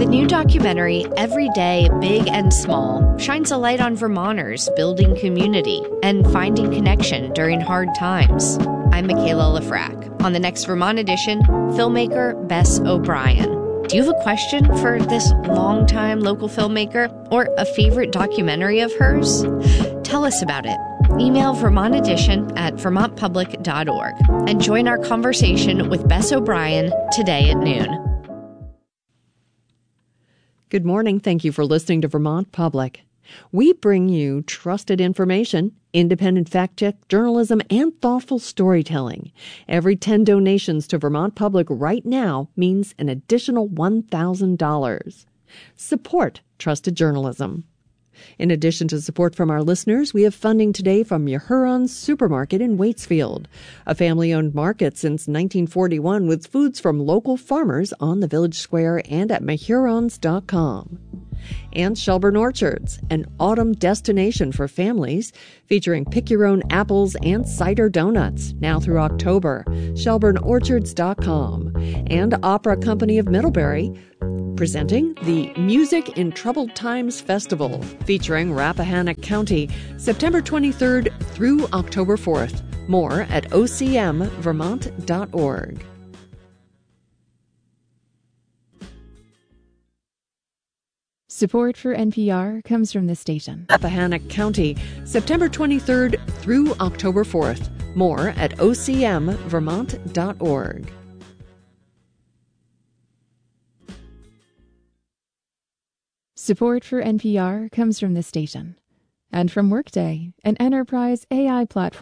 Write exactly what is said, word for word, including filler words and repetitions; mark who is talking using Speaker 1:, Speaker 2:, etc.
Speaker 1: new documentary, Every Day, Big and Small, shines a light on Vermonters building community and finding connection during hard times. I'm Michaela Lafrac. On the next Vermont edition, filmmaker Bess O'Brien. Do you have a question for this longtime local filmmaker or a favorite documentary of hers? Tell us about it. Email Vermont Edition at vermont public dot org and join our conversation with Bess O'Brien today at noon.
Speaker 2: Good morning. Thank you for listening to Vermont Public. We bring you trusted information, independent fact-check journalism, and thoughtful storytelling. Every ten donations to Vermont Public right now means an additional one thousand dollars. Support trusted journalism. In addition to support from our listeners, we have funding today from Yehuron's Supermarket in Waitsfield, a family-owned market since nineteen forty-one with foods from local farmers on the Village Square and at Mehurons dot com. And Shelburne Orchards, an autumn destination for families, featuring pick-your-own apples and cider donuts, now through October. Shelburne Orchards dot com. And Opera Company of Middlebury, presenting the Music in Troubled Times Festival, featuring Rappahannock County, September twenty-third through October fourth. More at o c m vermont dot org.
Speaker 3: Support for N P R comes from this station.
Speaker 2: Rappahannock County, September twenty-third through October fourth. More at o c m vermont dot org.
Speaker 3: Support for N P R comes from this station and from Workday, an enterprise A I platform